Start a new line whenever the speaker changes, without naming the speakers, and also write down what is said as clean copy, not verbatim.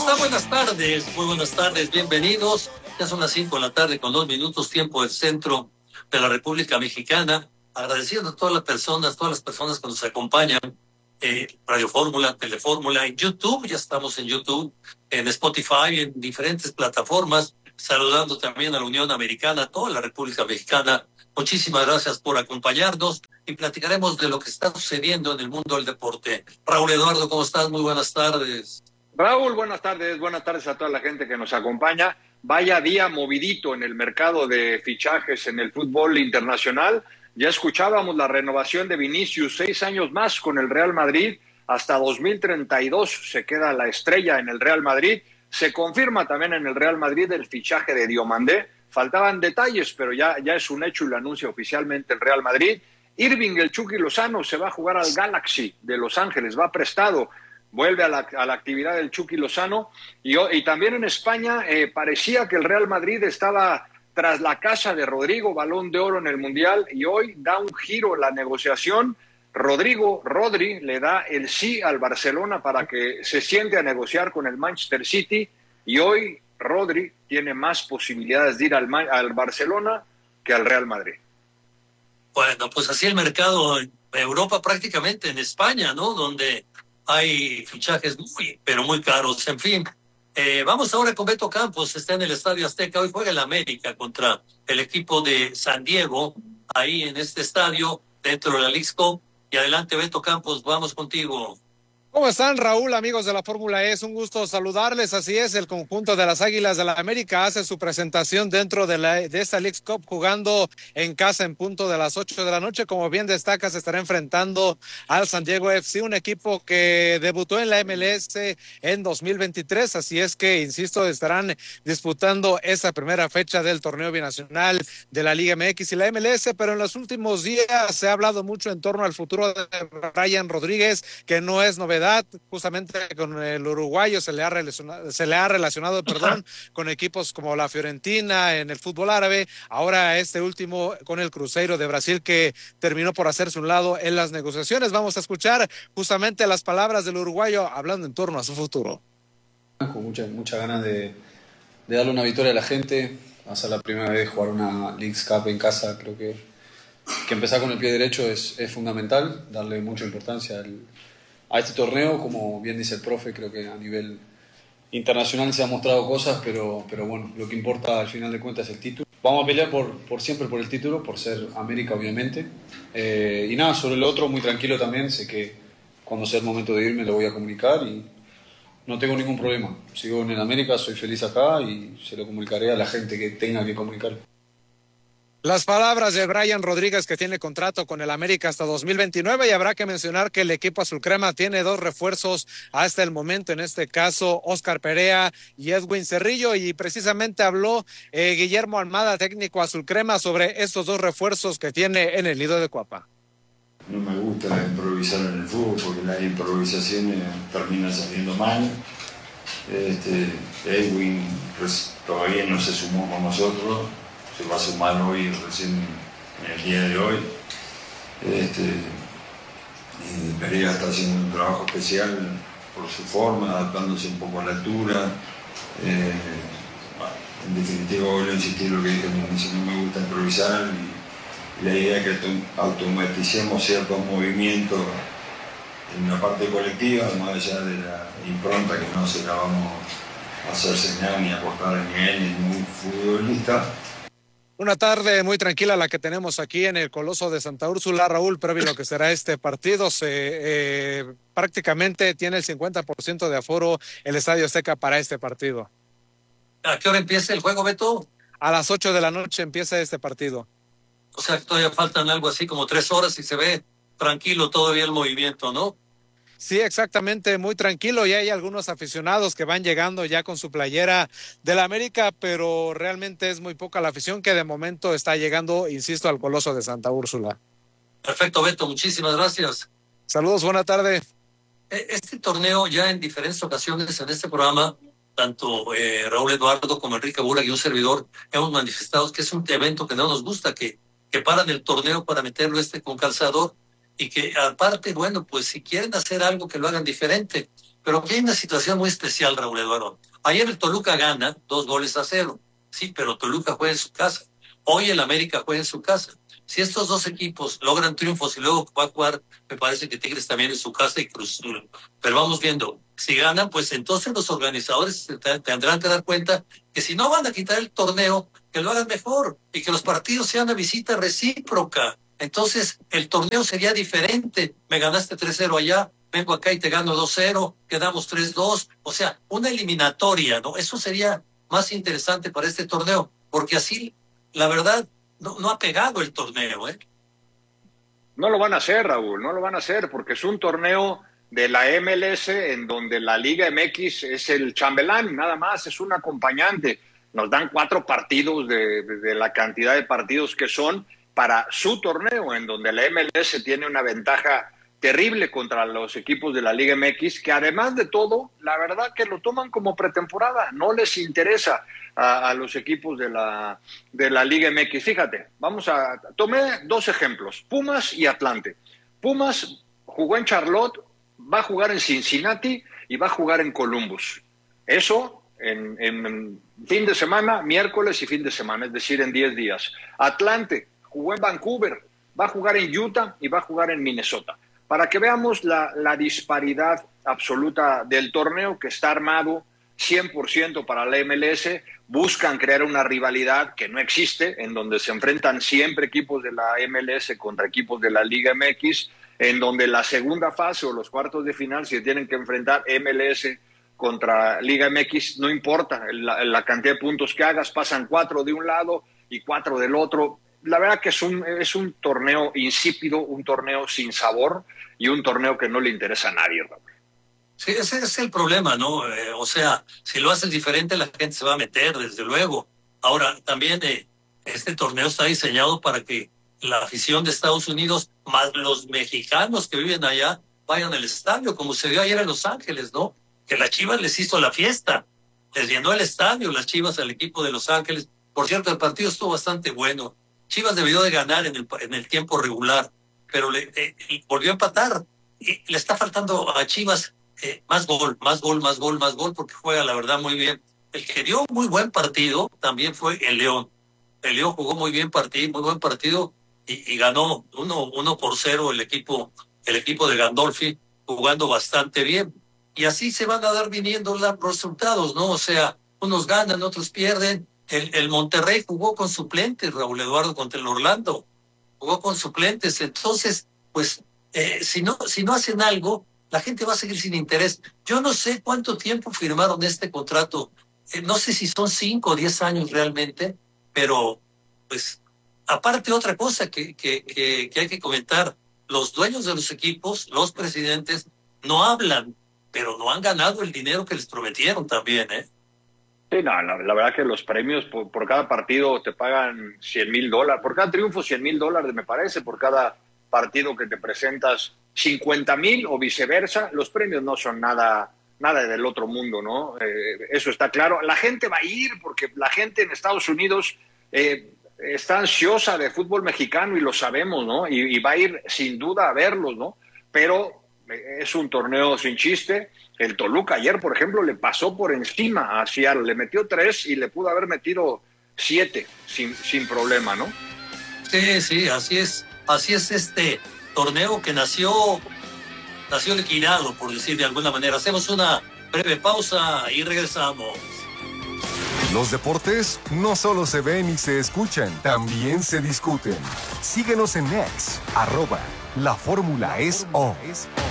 está? Muy buenas tardes, bienvenidos. Ya son las 5 de la tarde con 2 minutos, tiempo del centro de la República Mexicana. Agradeciendo a todas las personas que nos acompañan, Radio Fórmula, Telefórmula, en YouTube, ya estamos en YouTube, en Spotify, en diferentes plataformas, saludando también a la Unión Americana, a toda la República Mexicana. Muchísimas gracias por acompañarnos y platicaremos de lo que está sucediendo en el mundo del deporte. Raúl Eduardo, ¿cómo estás? Muy buenas tardes.
Raúl, buenas tardes a toda la gente que nos acompaña. Vaya día movidito en el mercado de fichajes en el fútbol internacional. Ya escuchábamos la renovación de Vinicius, 6 años más con el Real Madrid, hasta 2032 se queda la estrella en el Real Madrid. Se confirma también en el Real Madrid el fichaje de Diomandé. Faltaban detalles, pero ya es un hecho y lo anuncia oficialmente el Real Madrid. Irving el Chucky Lozano se va a jugar al Galaxy de Los Ángeles, va prestado. Vuelve a la actividad del Chucky Lozano y también en España parecía que el Real Madrid estaba tras la casa de Rodrigo, Balón de Oro en el Mundial, y hoy da un giro la negociación. Rodri le da el sí al Barcelona para que se siente a negociar con el Manchester City, y hoy Rodri tiene más posibilidades de ir al Barcelona que al Real Madrid.
Bueno, pues así el mercado en Europa, prácticamente en España, ¿no? Donde hay fichajes pero muy caros. En fin, vamos ahora con Beto Campos. Está en el Estadio Azteca. Hoy juega el América contra el equipo de San Diego, ahí en este estadio, dentro de la Leagues Cup. Y adelante, Beto Campos, vamos contigo.
¿Cómo están, Raúl, amigos de la Fórmula E? Es un gusto saludarles. Así es, el conjunto de las Águilas de la América hace su presentación dentro de esta Leagues Cup, jugando en casa en punto de las 8 de la noche. Como bien destaca, se estará enfrentando al San Diego FC, un equipo que debutó en la MLS en 2023. Así es que, insisto, estarán disputando esa primera fecha del torneo binacional de la Liga MX y la MLS, pero en los últimos días se ha hablado mucho en torno al futuro de Brian Rodríguez, que no es novedad. Justamente con el uruguayo se le ha relacionado con equipos como la Fiorentina en el fútbol árabe, ahora este último con el Cruzeiro de Brasil, que terminó por hacerse un lado en las negociaciones. Vamos a escuchar justamente las palabras del uruguayo hablando en torno a su futuro.
Con mucha ganas de darle una victoria a la gente. Va a ser la primera vez jugar una Leagues Cup en casa. Creo que empezar con el pie derecho es fundamental, darle mucha importancia a este torneo. Como bien dice el profe, creo que a nivel internacional se han mostrado cosas, pero bueno, lo que importa al final de cuentas es el título. Vamos a pelear por siempre por el título, por ser América, obviamente. Y nada, sobre lo otro, muy tranquilo también. Sé que cuando sea el momento de irme lo voy a comunicar y no tengo ningún problema. Sigo en el América, soy feliz acá y se lo comunicaré a la gente que tenga que comunicar.
Las palabras de Brian Rodríguez, que tiene contrato con el América hasta 2029, y habrá que mencionar que el equipo azulcrema tiene 2 refuerzos hasta el momento, en este caso Oscar Perea y Edwin Cerrillo, y precisamente habló Guillermo Almada, técnico azulcrema, sobre estos 2 refuerzos que tiene en el nido de Cuapa.
No me gusta improvisar en el fútbol porque las improvisaciones terminan saliendo mal. Edwin pues, todavía no se sumó con nosotros. Se va a sumar hoy, recién en el día de hoy. Perea está haciendo un trabajo especial por su forma, adaptándose un poco a la altura. En definitiva, vuelvo a insistir lo que dije al inicio, no me gusta improvisar y la idea es que automaticemos ciertos movimientos en la parte colectiva, más allá de la impronta que no se la vamos a hacer señal ni aportar a nivel ni ningún futbolista.
Una tarde muy tranquila la que tenemos aquí en el Coloso de Santa Úrsula, Raúl, previo a lo que será este partido. Prácticamente tiene el 50% de aforo el Estadio Azteca para este partido.
¿A qué hora empieza el juego, Beto?
A las 8 de la noche empieza este partido.
O sea, todavía faltan algo así como 3 horas y se ve tranquilo todavía el movimiento, ¿no?
Sí, exactamente, muy tranquilo. Ya hay algunos aficionados que van llegando ya con su playera del América, pero realmente es muy poca la afición que de momento está llegando, insisto, al Coloso de Santa Úrsula.
Perfecto, Beto, muchísimas gracias.
Saludos, buena tarde.
Este torneo ya en diferentes ocasiones en este programa, tanto Raúl Eduardo como Enrique Burak y un servidor hemos manifestado que es un evento que no nos gusta, que paran el torneo para meterlo con calzador. Y que aparte, bueno, pues si quieren hacer algo que lo hagan diferente. Pero aquí hay una situación muy especial, Raúl Eduardo. Ayer el Toluca gana 2-0. Sí, pero Toluca juega en su casa. Hoy el América juega en su casa. Si estos dos equipos logran triunfos y luego va a jugar, me parece que Tigres también en su casa y Cruz Azul. Pero vamos viendo, si ganan, pues entonces los organizadores tendrán que dar cuenta que si no van a quitar el torneo, que lo hagan mejor y que los partidos sean a visita recíproca. Entonces el torneo sería diferente. Me ganaste 3-0 allá, vengo acá y te gano 2-0, quedamos 3-2. O sea, una eliminatoria, ¿no? Eso sería más interesante para este torneo, porque así, la verdad, no ha pegado el torneo, ¿eh?
No lo van a hacer, Raúl, no lo van a hacer, porque es un torneo de la MLS en donde la Liga MX es el chambelán, nada más, es un acompañante. Nos dan 4 partidos de la cantidad de partidos que son para su torneo, en donde la MLS tiene una ventaja terrible contra los equipos de la Liga MX, que además de todo, la verdad que lo toman como pretemporada, no les interesa a los equipos de la Liga MX. Fíjate, tomé 2 ejemplos, Pumas y Atlante. Pumas jugó en Charlotte, va a jugar en Cincinnati y va a jugar en Columbus. Eso en fin de semana, miércoles y fin de semana, es decir, en 10 días. Atlante jugó en Vancouver, va a jugar en Utah y va a jugar en Minnesota. Para que veamos la disparidad absoluta del torneo, que está armado 100% para la MLS, buscan crear una rivalidad que no existe, en donde se enfrentan siempre equipos de la MLS contra equipos de la Liga MX, en donde la segunda fase o los cuartos de final se tienen que enfrentar MLS contra Liga MX, no importa la cantidad de puntos que hagas, pasan 4 de un lado y 4 del otro. La verdad que es un torneo insípido, un torneo sin sabor y un torneo que no le interesa a nadie, Raúl.
Sí, ese es el problema, ¿no? O sea, si lo haces diferente, la gente se va a meter, desde luego. Ahora, también este torneo está diseñado para que la afición de Estados Unidos, más los mexicanos que viven allá, vayan al estadio, como se dio ayer en Los Ángeles, ¿no? Que la Chivas les hizo la fiesta, les llenó el estadio, las Chivas al equipo de Los Ángeles. Por cierto, el partido estuvo bastante bueno. Chivas debió de ganar en el tiempo regular, pero volvió a empatar. Y le está faltando a Chivas más gol, porque juega, la verdad, muy bien. El que dio muy buen partido también fue el León. El León jugó muy buen partido y ganó 1-0 el equipo de Gandolfi, jugando bastante bien. Y así se van a dar viniendo los resultados, ¿no? O sea, unos ganan, otros pierden. El Monterrey jugó con suplentes, Raúl Eduardo, contra el Orlando. Jugó con suplentes. Entonces, pues, si no hacen algo, la gente va a seguir sin interés. Yo no sé cuánto tiempo firmaron este contrato. No sé si son 5 o 10 años realmente, pero, pues, aparte otra cosa que hay que comentar, los dueños de los equipos, los presidentes, no hablan, pero no han ganado el dinero que les prometieron también, ¿eh?
Sí, no, la verdad que los premios por cada partido te pagan $100,000, por cada triunfo $100,000 me parece, por cada partido que te presentas 50,000 o viceversa. Los premios no son nada del otro mundo, ¿no? Eso está claro. La gente va a ir porque la gente en Estados Unidos está ansiosa de fútbol mexicano y lo sabemos, ¿no? Y va a ir sin duda a verlos, ¿no? Pero es un torneo sin chiste. El Toluca ayer, por ejemplo, le pasó por encima a Seattle, le metió 3 y le pudo haber metido 7 sin problema, ¿no?
Sí, así es este torneo que nació liquidado, por decir de alguna manera. Hacemos una breve pausa y regresamos.
Los deportes no solo se ven y se escuchan, también se discuten. Síguenos en X, @LaFórmulaEsO.